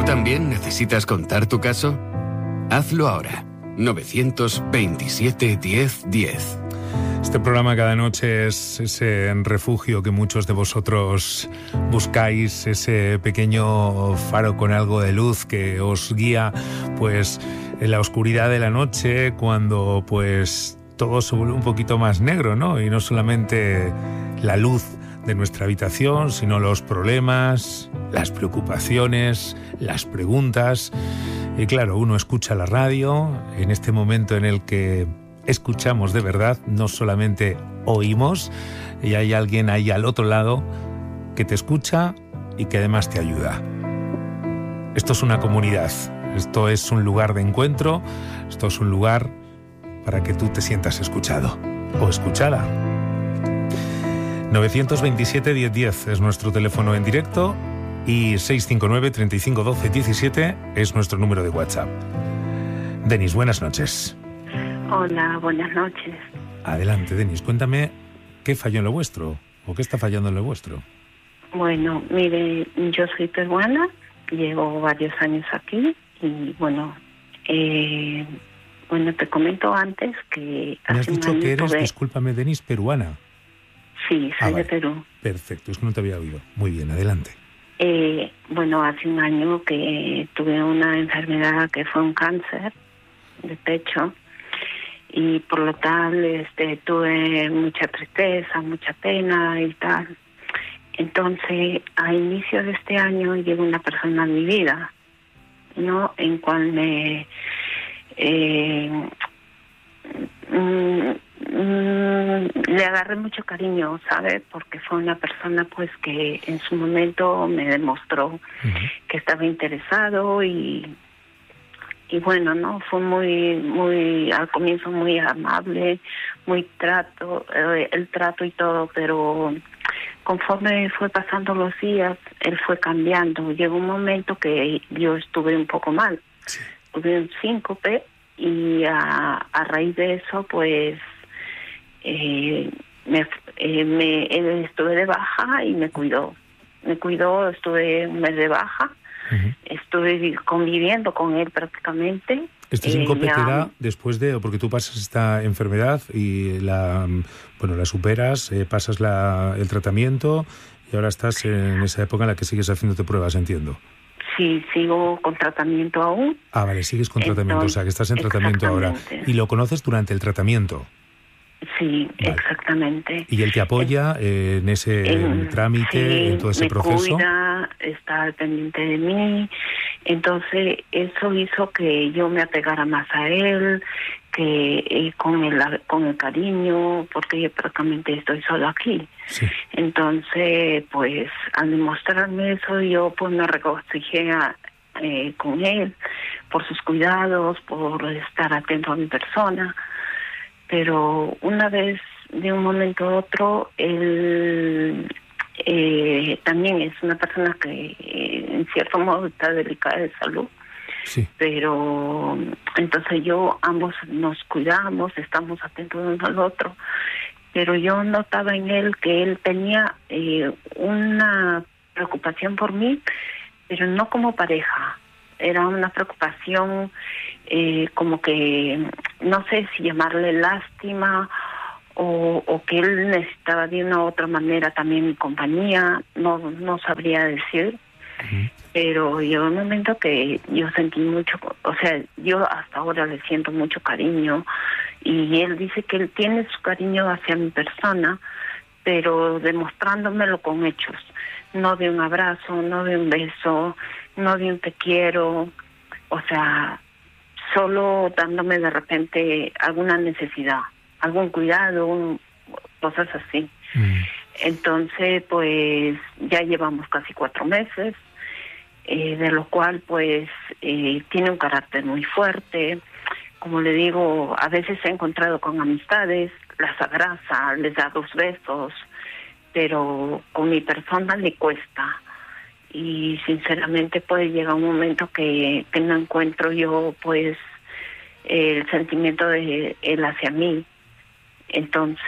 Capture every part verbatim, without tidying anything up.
también necesitas contar tu caso? Hazlo ahora. nueve veintisiete, diez, diez. Este programa cada noche es ese refugio que muchos de vosotros buscáis, ese pequeño faro con algo de luz que os guía pues en la oscuridad de la noche, cuando pues todo se vuelve un poquito más negro, ¿no? Y no solamente la luz de nuestra habitación, sino los problemas, las preocupaciones, las preguntas. Y claro, uno escucha la radio en este momento en el que escuchamos de verdad, no solamente oímos, y hay alguien ahí al otro lado que te escucha y que además te ayuda. Esto es una comunidad, esto es un lugar de encuentro, esto es un lugar para que tú te sientas escuchado o escuchada. nueve veintisiete, diez, diez es nuestro teléfono en directo y seis cinco nueve, treinta y cinco, doce, diecisiete es nuestro número de WhatsApp. Denis, buenas noches. Hola, buenas noches. Adelante, Denis, cuéntame qué falló en lo vuestro o qué está fallando en lo vuestro. Bueno, mire, yo soy peruana, llevo varios años aquí y bueno, eh, bueno, te comento antes que... Me has hace dicho un año que eres, tuve... discúlpame, Denis, peruana. Sí, soy ah, vale. de Perú. Perfecto, es que no te había oído. Muy bien, adelante. Eh, bueno, hace un año que tuve una enfermedad que fue un cáncer de pecho. Y por lo tal este tuve mucha tristeza, mucha pena y tal. Entonces, a inicio de este año llegó una persona a mi vida, ¿no? En cual me... Eh, mm, mm, le agarré mucho cariño, ¿sabe? Porque fue una persona pues que en su momento me demostró uh-huh. que estaba interesado y... Y bueno, no, fue muy, muy, al comienzo muy amable, muy trato, eh, el trato y todo, pero conforme fue pasando los días, él fue cambiando. Llegó un momento que yo estuve un poco mal, sí. Tuve un síncope y a, a raíz de eso, pues, eh, me, eh, me eh, estuve de baja y me cuidó. Me cuidó, estuve un mes de baja. Uh-huh. Estuve conviviendo con él prácticamente. Este síncope eh, te da después de, porque tú pasas esta enfermedad y la, bueno, la superas, eh, pasas la, el tratamiento y ahora estás en esa época en la que sigues haciéndote pruebas, entiendo. Sí, sigo con tratamiento aún. Ah, vale, sigues con Entonces, tratamiento, o sea, que estás en tratamiento ahora. ¿Y lo conoces durante el tratamiento? Sí, vale. Exactamente. ¿Y él te apoya eh, en ese en, trámite, sí, en todo ese me proceso? Cuida, está al pendiente de mí. Entonces, eso hizo que yo me apegara más a él, que eh, con el con el cariño, porque yo prácticamente estoy solo aquí. Sí. Entonces, pues, al demostrarme eso, yo pues me regocijé a, eh, con él por sus cuidados, por estar atento a mi persona. Pero una vez, de un momento a otro, él eh, también es una persona que eh, en cierto modo está delicada de salud. Sí. Pero entonces yo, ambos nos cuidamos, estamos atentos uno al otro. Pero yo notaba en él que él tenía eh, una preocupación por mí, pero no como pareja. Era una preocupación eh, como que, no sé si llamarle lástima o, o que él necesitaba de una u otra manera también mi compañía, no no sabría decir. Uh-huh. Pero llegó un momento que yo sentí mucho, o sea, yo hasta ahora le siento mucho cariño y él dice que él tiene su cariño hacia mi persona, pero demostrándomelo con hechos, no de un abrazo, no de un beso, no de un te quiero, o sea, solo dándome de repente alguna necesidad, algún cuidado, un, cosas así. Mm. Entonces, pues, ya llevamos casi cuatro meses, eh, de lo cual, pues, eh, tiene un carácter muy fuerte. Como le digo, a veces he encontrado con amistades, las abraza, les da dos besos, pero con mi persona le cuesta. Y sinceramente puede llegar un momento que, que no encuentro yo pues el sentimiento de él hacia mí. Entonces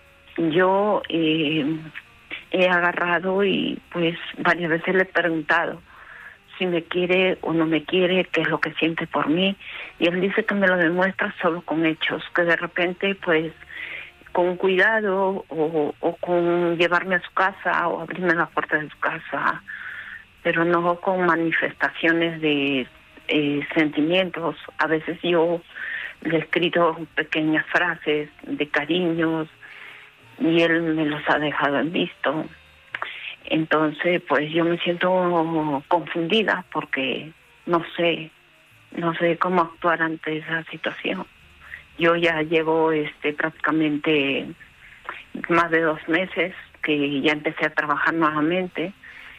yo eh, he agarrado y pues varias veces le he preguntado si me quiere o no me quiere, qué es lo que siente por mí. Y él dice que me lo demuestra solo con hechos, que de repente, pues, con cuidado o, o con llevarme a su casa o abrirme la puerta de su casa, pero no con manifestaciones de eh, sentimientos. A veces yo le he escrito pequeñas frases de cariños y él me los ha dejado en visto. Entonces, pues yo me siento confundida porque no sé, no sé cómo actuar ante esa situación. Yo ya llevo este prácticamente más de dos meses que ya empecé a trabajar nuevamente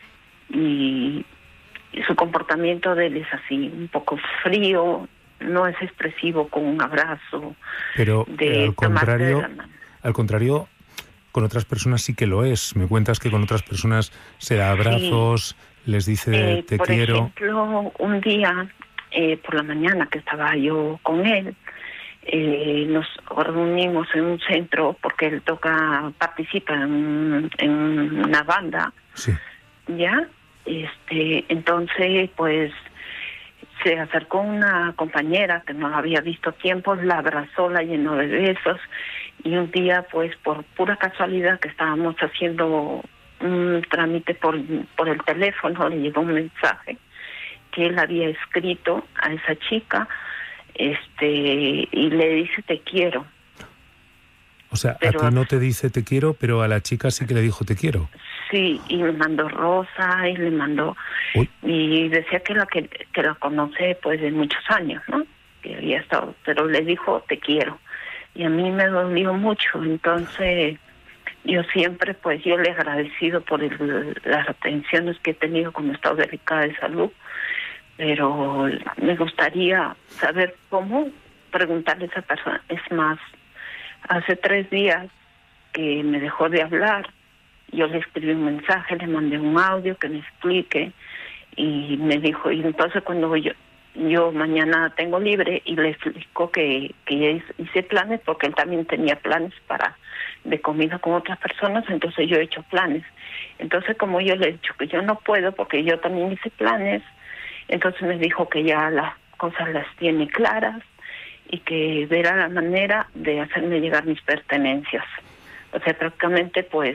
y, y su comportamiento de él es así, un poco frío, no es expresivo con un abrazo. Pero de eh, al contrario, la mano. al contrario, con otras personas sí que lo es. Me cuentas que con otras personas se da abrazos, sí. les dice eh, te por quiero. Por ejemplo, un día eh, por la mañana que estaba yo con él, eh, nos reunimos en un centro porque él toca, participa en, en una banda, sí. ya, este, entonces pues se acercó una compañera que no había visto tiempo, la abrazó, la llenó de besos. Y un día, pues, por pura casualidad que estábamos haciendo un trámite por, por el teléfono, le llegó un mensaje que él había escrito a esa chica, este, y le dice te quiero. O sea, pero, a ti no te dice te quiero, pero a la chica sí que le dijo te quiero. Sí, y le mandó rosa, y le mandó... Uy. Y decía que la que, que la conoce, pues, de muchos años, ¿no? Que había estado, pero le dijo te quiero. Y a mí me dolió mucho, entonces yo siempre, pues yo le he agradecido por el, las atenciones que he tenido cuando he estado delicada de salud, pero me gustaría saber cómo preguntarle a esa persona. Es más, hace tres días que me dejó de hablar, yo le escribí un mensaje, le mandé un audio que me explique, y me dijo, y entonces cuando yo... Yo mañana tengo libre y le explico que, que hice planes porque él también tenía planes para de comida con otras personas, entonces yo he hecho planes. Entonces como yo le he dicho que yo no puedo porque yo también hice planes, entonces me dijo que ya las cosas las tiene claras y que verá la manera de hacerme llegar mis pertenencias. O sea, prácticamente pues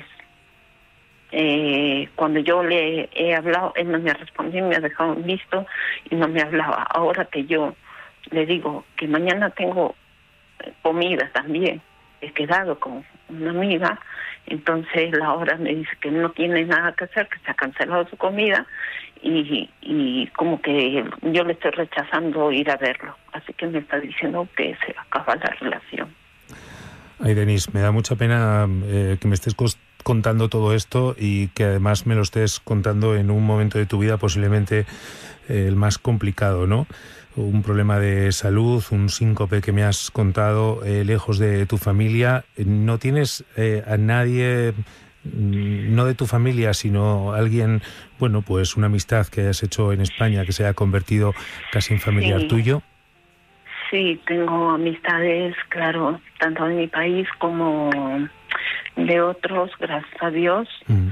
Eh, cuando yo le he hablado, él no me ha respondido, me ha dejado en visto y no me hablaba. Ahora que yo le digo que mañana tengo comida también, he quedado con una amiga, entonces la hora me dice que no tiene nada que hacer, que se ha cancelado su comida y, y como que yo le estoy rechazando ir a verlo. Así que me está diciendo que se acaba la relación. Ay, Denise, me da mucha pena eh, que me estés cost- contando todo esto y que además me lo estés contando en un momento de tu vida posiblemente eh, el más complicado, ¿no? Un problema de salud, un síncope que me has contado, eh, lejos de tu familia. No tienes eh, a nadie, no de tu familia, sino alguien, bueno, pues una amistad que hayas hecho en España que se haya convertido casi en familiar sí. tuyo. Sí, tengo amistades, claro, tanto de mi país como de otros, gracias a Dios. Mm.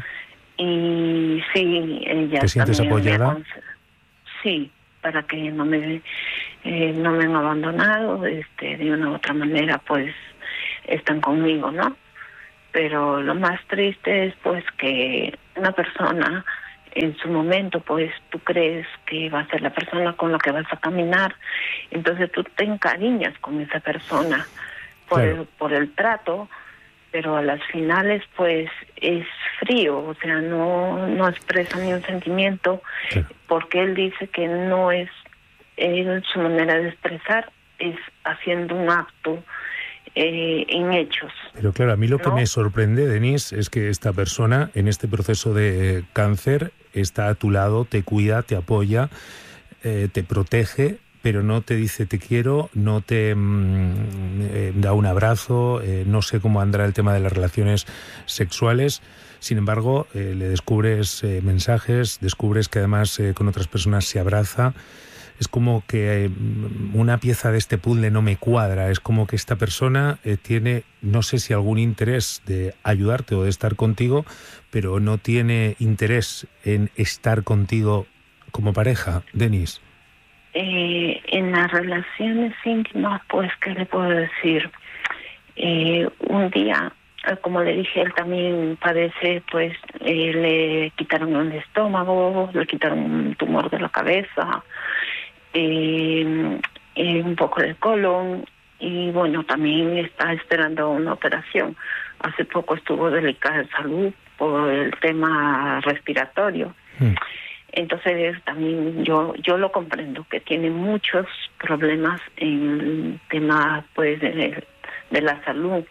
Y sí, ella ¿te sientes apoyada? Me sí, para que no me eh, no me han abandonado, este, de una u otra manera, pues están conmigo, ¿no? Pero lo más triste es, pues, que una persona en su momento, pues, tú crees que va a ser la persona con la que vas a caminar, entonces tú te encariñas con esa persona por, claro. el, por el trato, pero a las finales, pues, es frío, o sea, no no expresa ni un sentimiento, claro. Porque él dice que no es, él, su manera de expresar es haciendo un acto Eh, en hechos. Pero claro, a mí lo ¿no? que me sorprende, Denise, es que esta persona en este proceso de cáncer está a tu lado, te cuida, te apoya, eh, te protege, pero no te dice te quiero, no te mm, eh, da un abrazo, eh, no sé cómo andará el tema de las relaciones sexuales. Sin embargo, eh, le descubres eh, mensajes, descubres que además eh, con otras personas se abraza. Es como que una pieza de este puzzle no me cuadra, es como que esta persona eh, tiene, no sé si algún interés de ayudarte o de estar contigo, pero no tiene interés en estar contigo como pareja, Denis? Eh, en las relaciones íntimas, pues, ¿qué le puedo decir? Eh, un día, como le dije, él también padece, pues, eh, le quitaron el estómago, le quitaron un tumor de la cabeza, eh, eh, un poco de colon, y bueno, también está esperando una operación. Hace poco estuvo delicada de salud por el tema respiratorio. Mm. Entonces también yo yo lo comprendo, que tiene muchos problemas en el tema, pues, de, de la salud,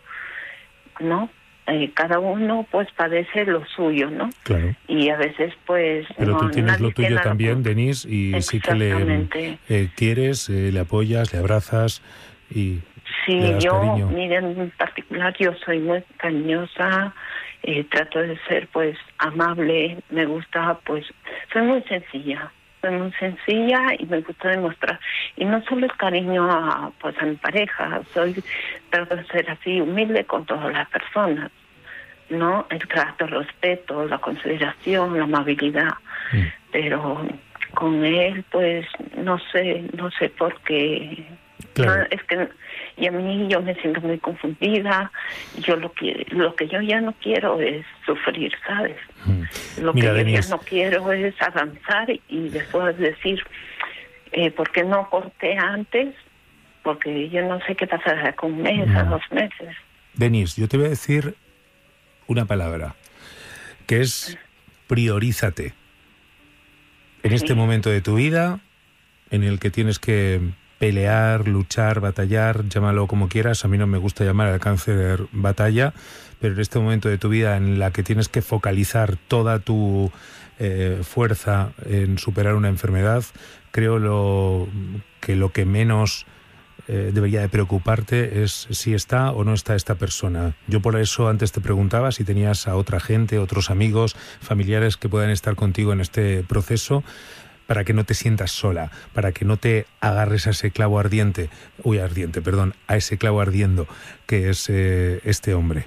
¿no? Eh, cada uno, pues, padece lo suyo, ¿no? Claro. Y a veces, pues... Pero no, tú tienes lo tuyo también, lo... Denis, y sí que le eh, quieres, eh, le apoyas, le abrazas y sí, le das yo, cariño. Miren, en particular, yo soy muy cariñosa, eh, trato de ser, pues, amable, me gusta, pues, soy muy sencilla. Soy muy sencilla y me gusta demostrar. Y no solo es cariño a, pues, a mi pareja, soy, trato de ser así humilde con todas las personas, ¿no? El trato, el respeto, la consideración, la amabilidad. Mm. Pero con él, pues, no sé, no sé por qué. Claro. No, es que, y a mí yo me siento muy confundida. Yo lo que lo que yo ya no quiero es sufrir, ¿sabes? Mm. Lo Mira, que Denis, yo ya no quiero es avanzar y después decir, eh, ¿por qué no corté antes? Porque yo no sé qué pasará con un mes, mm. a dos meses. Denis, yo te voy a decir una palabra, que es priorízate. En sí. este momento de tu vida, en el que tienes que pelear, luchar, batallar, llámalo como quieras, a mí no me gusta llamar al cáncer batalla, pero en este momento de tu vida en la que tienes que focalizar toda tu eh, fuerza en superar una enfermedad, creo lo, que lo que menos eh, debería de preocuparte es si está o no está esta persona. Yo por eso antes te preguntaba si tenías a otra gente, otros amigos, familiares que puedan estar contigo en este proceso, para que no te sientas sola, para que no te agarres a ese clavo ardiente, uy, ardiente, perdón, a ese clavo ardiendo que es eh, este hombre.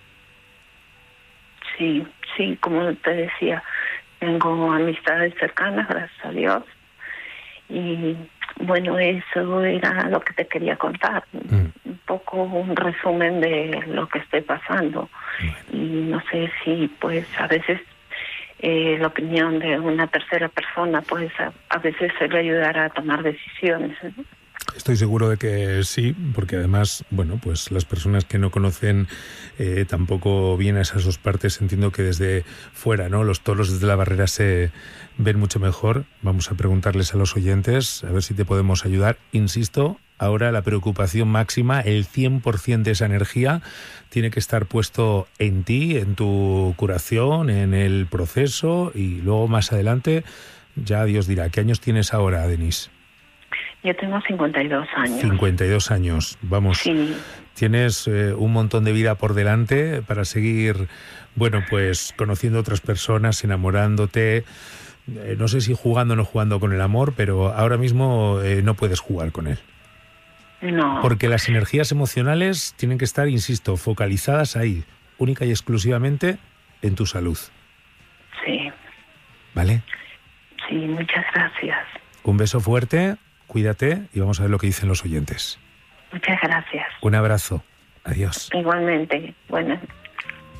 Sí, sí, como te decía, tengo amistades cercanas, gracias a Dios, y bueno, eso era lo que te quería contar, mm. un poco un resumen de lo que estoy pasando, bueno. Y no sé si, pues, a veces Eh, la opinión de una tercera persona, pues a, a veces se le ayudará a tomar decisiones, ¿no? Estoy seguro de que sí, porque además, bueno, pues las personas que no conocen eh, tampoco bien a esas dos partes, entiendo que desde fuera, ¿no? Los toros desde la barrera se ven mucho mejor. Vamos a preguntarles a los oyentes, a ver si te podemos ayudar. Insisto, ahora la preocupación máxima, el cien por ciento de esa energía tiene que estar puesto en ti, en tu curación, en el proceso, y luego más adelante ya Dios dirá. ¿Qué años tienes ahora, Denis? Yo tengo cincuenta y dos años. cincuenta y dos años, vamos. Sí. Tienes eh, un montón de vida por delante para seguir, bueno, pues conociendo otras personas, enamorándote. Eh, no sé si jugando o no jugando con el amor, pero ahora mismo eh, no puedes jugar con él. No. Porque las energías emocionales tienen que estar, insisto, focalizadas ahí, única y exclusivamente en tu salud. Sí. ¿Vale? Sí, muchas gracias. Un beso fuerte, cuídate y vamos a ver lo que dicen los oyentes. Muchas gracias. Un abrazo. Adiós. Igualmente. Buenas.